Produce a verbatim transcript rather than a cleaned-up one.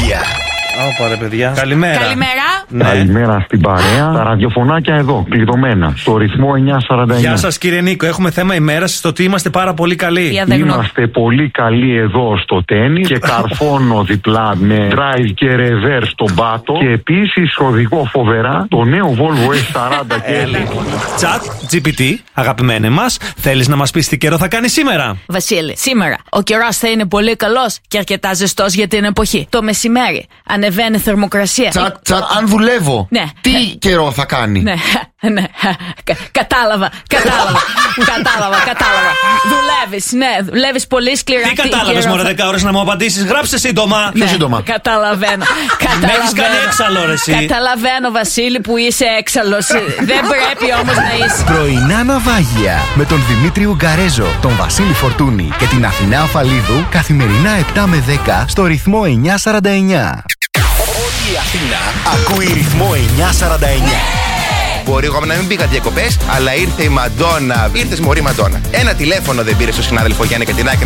ναυάγια. Ωπα, ρε παιδιά. Καλημέρα. Καλημέρα. Ναι. Καλημέρα στην παρέα. Τα ραδιοφωνάκια εδώ, κλειδωμένα. Στο ρυθμό εννιακόσια σαράντα εννιά. Γεια σας κύριε Νίκο. Έχουμε θέμα ημέρας στο ότι είμαστε πάρα πολύ καλοί. Είμαστε πολύ καλοί εδώ στο τένις και καρφώνω διπλά με drive και reverse στον πάτο. Και επίσης οδηγώ φοβερά το νέο Volvo ες σαράντα και L. Chat τζι πι τι, αγαπημένε μας, θέλεις να μας πεις τι καιρό θα κάνει σήμερα? Βασίλη, σήμερα ο καιρός θα είναι πολύ καλός και αρκετά ζεστός για την εποχή. Το μεσημέρι ανεβαίνει θερμοκρασία. Τσατ, τσατ, αν δουλεύω, ναι. τι καιρό θα κάνει? Ναι, ναι. Κατάλαβα, κατάλαβα, κατάλαβα, κατάλαβα. Δουλεύεις, ναι, δουλεύεις πολύ σκληρά. Τι κατάλαβες μωρέ δέκα ώρες να μου απαντήσεις? Γράψε σύντομα. Πιο σύντομα. Καταλαβαίνω. Με έχεις κάνει έξαλλο ρε εσύ. Καταλαβαίνω Βασίλη που είσαι έξαλλος. Δεν πρέπει όμως να είσαι. Πρωινά ναυάγια με τον Δημήτρη Ουγκαρέζο, τον Βασίλη Φορτούνη και την Αθηνά Αφαλίδου καθημερινά επτά με δέκα στο ρυθμό εννιακόσια σαράντα εννιά. Όλη η Αθήνα ακούει ρυθμό εννιακόσια σαράντα εννιά. Μπορεί εγώ να μην πήγα διακοπές, αλλά ήρθε η Μαντόνα. Ήρθες μωρή Μαντόνα. Ένα τηλέφωνο δεν πήρε στο συνάδελφο Γιάννη Κατινάκη